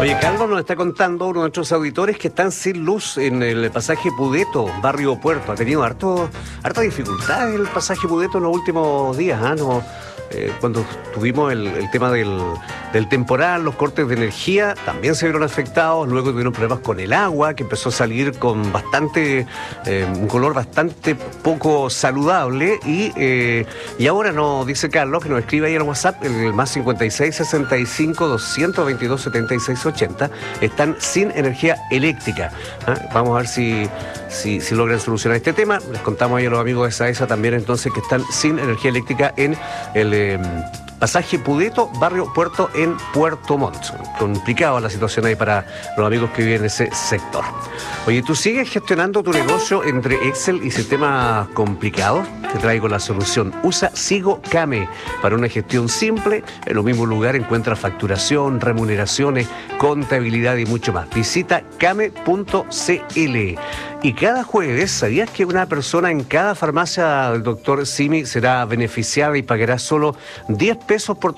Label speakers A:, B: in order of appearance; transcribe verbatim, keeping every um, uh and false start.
A: Oye, Carlos nos está contando, uno de nuestros auditores, que están sin luz en el pasaje Pudeto, barrio Puerto. Ha tenido harto, harta dificultad el pasaje Pudeto en los últimos días, ¿ah? No, eh, cuando tuvimos el, el tema del, del temporal, los cortes de energía, también se vieron afectados. Luego tuvieron problemas con el agua, que empezó a salir con bastante, eh, un color bastante poco saludable. Y, eh, y ahora nos dice Carlos, que nos escribe ahí en WhatsApp, el más cincuenta y seis, sesenta y cinco, doscientos veintidós, setenta y seis, ochenta, están sin energía eléctrica. ¿Ah? Vamos a ver si, si, si logran solucionar este tema. Les contamos ahí a los amigos de SAESA también entonces que están sin energía eléctrica en el eh, pasaje Pudeto, barrio Puerto, en Puerto Montt. Complicada la situación ahí para los amigos que viven en ese sector. Oye, ¿tú sigues gestionando tu negocio entre Excel y sistemas complicados? Te traigo la solución. Usa Sigo Came para una gestión simple. En un mismo lugar encuentras facturación, remuneraciones, contabilidad y mucho más. Visita came punto cl. Y cada jueves, ¿sabías que una persona en cada farmacia del doctor Simi será beneficiada y pagará solo diez pesos por